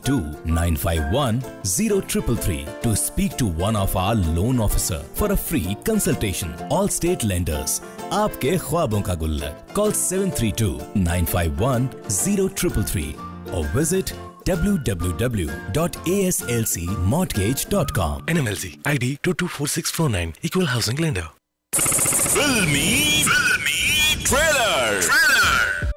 732-951-0333 to speak to one of our loan officer for a free consultation. All state lenders, आपके ख्वाबों का गुल्लक. Call 732-951-0333 or visit www.aslcmortgage.com. NMLC ID 224649 Equal Housing Lender. Filmy trailer.